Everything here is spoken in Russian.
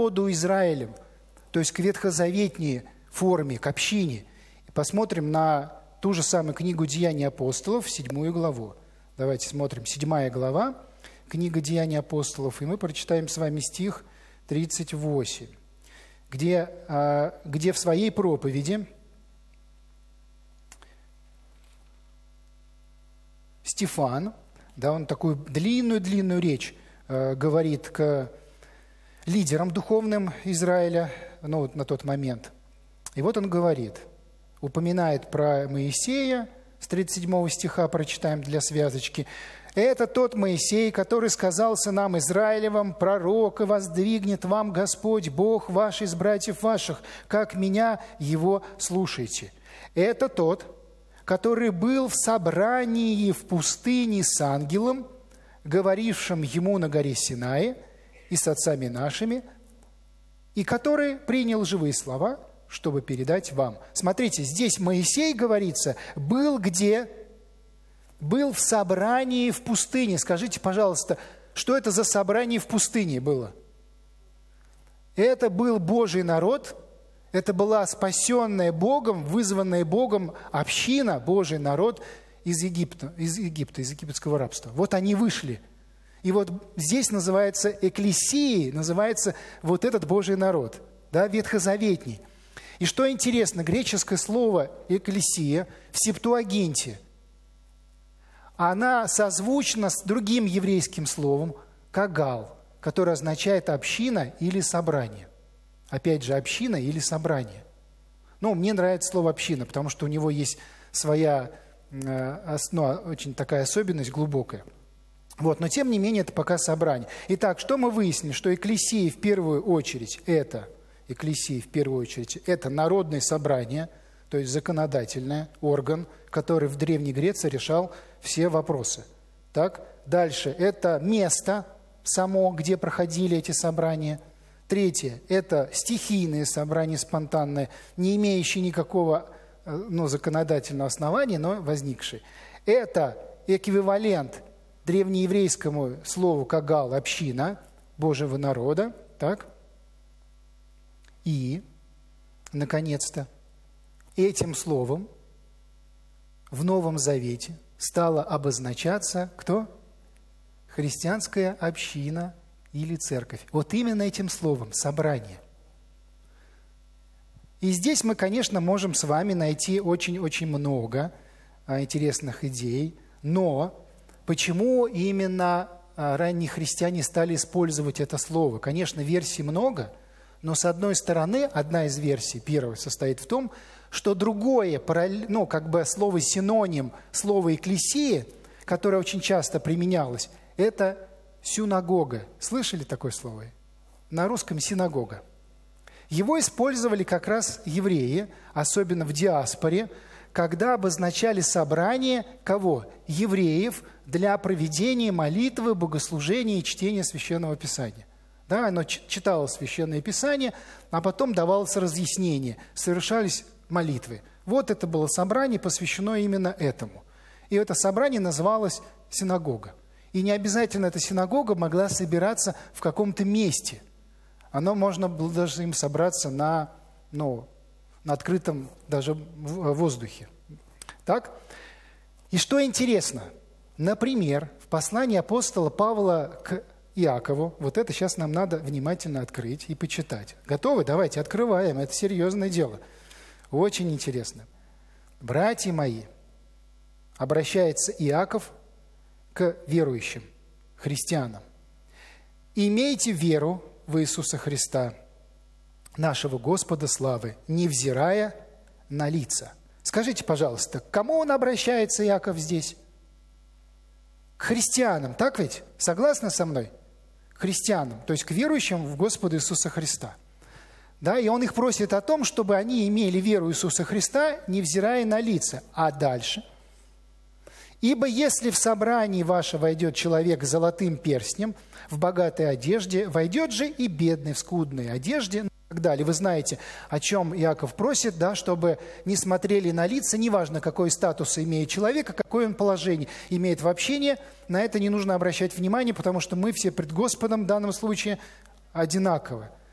народу Израилем, то есть к ветхозаветней форме, к общине. И посмотрим на ту же самую книгу «Деяний апостолов», 7 главу. Давайте смотрим, 7 глава, книга «Деяний апостолов», и мы прочитаем с вами стих 38, где в своей проповеди Стефан, да, он такую длинную речь говорит к лидерам духовным Израиля, ну, на тот момент. И вот он говорит, упоминает про Моисея, с 37 стиха прочитаем для связочки. «Это тот Моисей, который сказал сынам Израилевым, пророк, и воздвигнет вам Господь, Бог ваш из братьев ваших, как меня его слушайте. Это тот, который был в собрании в пустыне с ангелом, говорившим ему на горе Синае и с отцами нашими, и который принял живые слова, чтобы передать вам». Смотрите, здесь Моисей, говорится, был где? Был в собрании в пустыне. Скажите, пожалуйста, что это за собрание в пустыне было? Это был Божий народ, это была спасенная Богом, вызванная Богом община, Божий народ из Египта, из египетского рабства. Вот они вышли. И вот здесь называется экклесией, называется вот этот Божий народ, да, ветхозаветний. И что интересно, греческое слово «экклесия» в Септуагинте, она созвучна с другим еврейским словом «кагал», которое означает «община» или «собрание». Опять же, община или собрание. Ну, мне нравится слово «община», потому что у него есть своя, очень такая особенность глубокая. Вот, но тем не менее, это пока собрание. Итак, что мы выяснили? Что экклесия в первую очередь это народное собрание, то есть законодательный орган, который в Древней Греции решал все вопросы. Так? Дальше, это место само, где проходили эти собрания. Третье – это стихийные собрания, спонтанные, не имеющие никакого законодательного основания, но возникшие. Это эквивалент древнееврейскому слову «кагал» – община Божьего народа. Так? И, наконец-то, этим словом в Новом Завете стала обозначаться кто? Христианская община или церковь. Вот именно этим словом, собрание. И здесь мы, конечно, можем с вами найти очень-очень много интересных идей, но почему именно ранние христиане стали использовать это слово? Конечно, версий много, но с одной стороны, одна из версий, первая, состоит в том, что другое, слово синоним, слово «экклесия», которое очень часто применялось, это синагога. Слышали такое слово? На русском синагога. Его использовали как раз евреи, особенно в диаспоре, когда обозначали собрание кого? Евреев для проведения молитвы, богослужения и чтения Священного Писания. Да, оно читало Священное Писание, а потом давалось разъяснение, совершались молитвы. Вот это было собрание, посвящено именно этому. И это собрание называлось синагога. И не обязательно эта синагога могла собираться в каком-то месте. Оно можно было даже им собраться на открытом даже воздухе. Так? И что интересно, например, в послании апостола Павла к Иакову, вот это сейчас нам надо внимательно открыть и почитать. Готовы? Давайте открываем, это серьезное дело. Очень интересно. «Братья мои», обращается Иаков к верующим, христианам, «имейте веру в Иисуса Христа, нашего Господа славы, невзирая на лица». Скажите, пожалуйста, к кому он обращается, Иаков, здесь? К христианам, так ведь? Согласны со мной? К христианам, то есть к верующим в Господа Иисуса Христа. Да, и он их просит о том, чтобы они имели веру в Иисуса Христа, невзирая на лица. А дальше? «Ибо если в собрании ваше войдет человек с золотым перстнем, в богатой одежде, войдет же и бедный в скудной одежде». И так далее. Вы знаете, о чем Иаков просит, да, чтобы не смотрели на лица, неважно, какой статус имеет человек, какое он положение имеет в общении, на это не нужно обращать внимание, потому что мы все пред Господом в данном случае одинаковы.